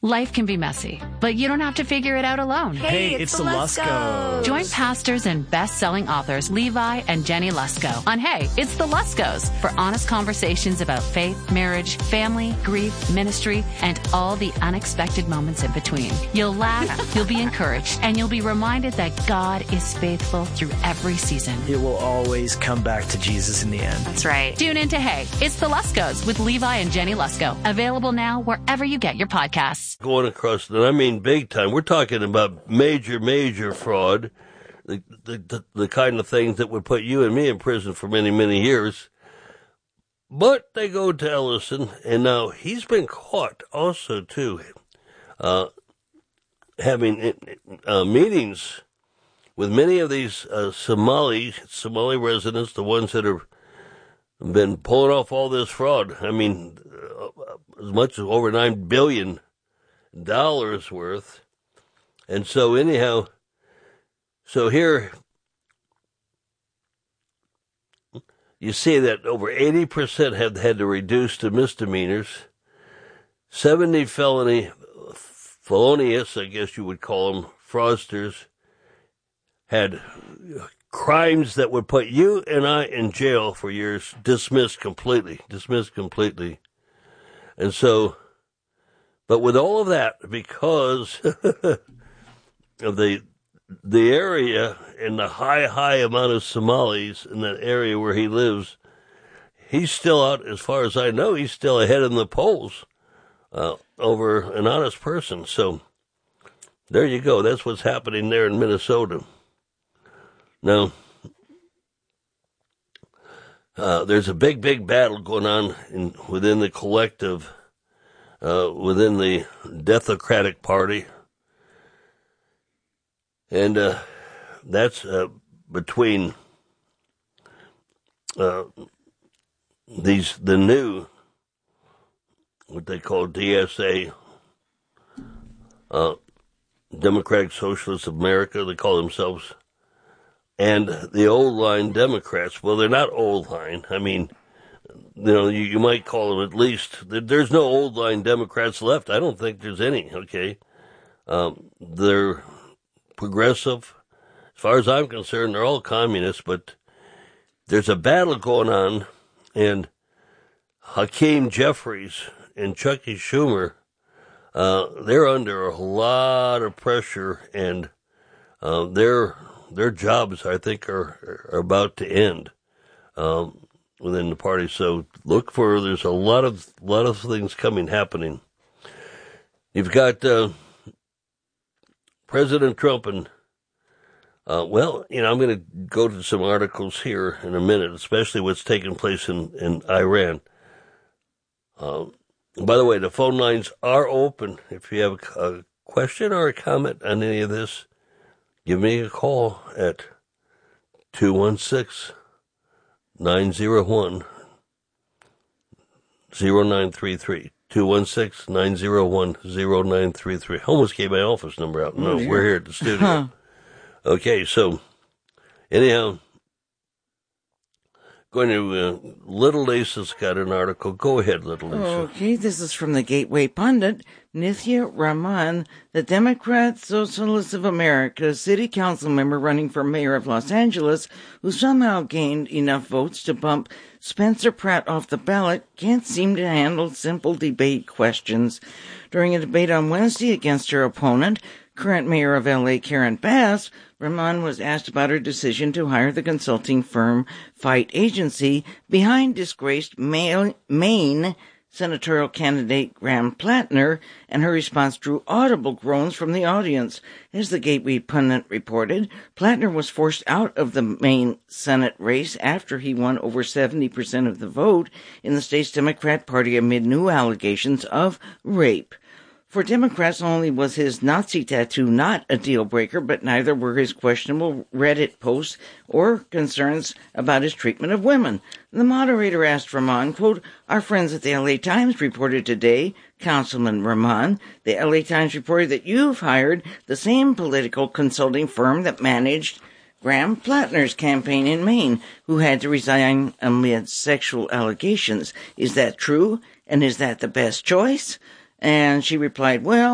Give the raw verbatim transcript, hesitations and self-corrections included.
Life can be messy, but you don't have to figure it out alone. Hey, Hey, it's, it's the the Luskos. Join pastors and best-selling authors Levi and Jenny Lusko on Hey, It's the Luskos for honest conversations about faith, marriage, family, grief, ministry, and all the unexpected moments in between. You'll laugh, you'll be encouraged, and you'll be reminded that God is faithful through every season. It will always come back to Jesus in the end. That's right. Tune in to Hey, It's the Luskos with Levi and Jenny Lusko. Available now wherever you get your podcasts. Going across, and I mean big time. We're talking about major, major fraud, the, the the the kind of things that would put you and me in prison for many, many years. But they go to Ellison, and now he's been caught also too, uh, having uh, meetings with many of these uh, Somali Somali residents, the ones that have been pulling off all this fraud. I mean, uh, as much as over nine billion dollars worth. And so anyhow, so here you see that over eighty percent have had to reduce to misdemeanors, seventy felony, felonious, I guess you would call them, fraudsters, had crimes that would put you and I in jail for years dismissed completely, dismissed completely. And so, but with all of that, because of the the area and the high, high amount of Somalis in that area where he lives, he's still out, as far as I know, he's still ahead in the polls uh, over an honest person. So there you go. That's what's happening there in Minnesota. Now, uh, there's a big, big battle going on in, within the collective, uh, within the Democratic Party. And uh, that's uh, between uh, these the new, what they call D S A, uh, Democratic Socialists of America, they call themselves, and the old line Democrats. Well, they're not old line. I mean, you know, you, you might call them at least. There's no old line Democrats left. I don't think there's any. Okay, um, they're progressive. As far as I'm concerned, they're all communists. But there's a battle going on, and Hakeem Jeffries and Chucky Schumer, uh, they're under a lot of pressure, and uh, their their jobs, I think, are, are about to end um, within the party. So look for, there's a lot of lot of things coming happening. You've got uh, President Trump and, uh, well, you know, I'm going to go to some articles here in a minute, especially what's taking place in, in Iran. Um, by the way, the phone lines are open. If you have a, a question or a comment on any of this, give me a call at two one six, nine zero one, zero nine three three. two one six, nine zero one, zero nine three three. I almost gave my office number out. No, oh, we're here at the studio. Huh. Okay, so anyhow, going to, uh, Little Lisa's got an article. Go ahead, Little Lisa. Okay, this is from the Gateway Pundit. Nithya Raman, the Democrat Socialists of America city council member running for mayor of Los Angeles, who somehow gained enough votes to bump Spencer Pratt off the ballot, can't seem to handle simple debate questions. During a debate on Wednesday against her opponent, current mayor of L A, Karen Bass, Raman was asked about her decision to hire the consulting firm Fight Agency behind disgraced Maine senatorial candidate Graham Plattner, and her response drew audible groans from the audience. As the Gateway Pundit reported, Plattner was forced out of the Maine Senate race after he won over seventy percent of the vote in the state's Democrat Party amid new allegations of rape. For Democrats, not only was his Nazi tattoo not a deal-breaker, but neither were his questionable Reddit posts or concerns about his treatment of women. The moderator asked Raman, quote, "Our friends at the L A Times reported today, Councilman Raman, the L A Times reported that you've hired the same political consulting firm that managed Graham Plattner's campaign in Maine, who had to resign amid sexual allegations. Is that true? And is that the best choice?" And she replied, "Well,